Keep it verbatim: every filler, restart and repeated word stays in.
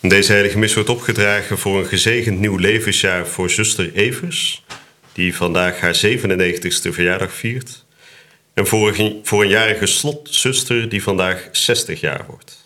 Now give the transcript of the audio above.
Deze heilige mis wordt opgedragen voor een gezegend nieuw levensjaar voor zuster Evers, die vandaag haar zevenennegentigste verjaardag viert. En voor een, voor een jarige slotzuster die vandaag zestig jaar wordt.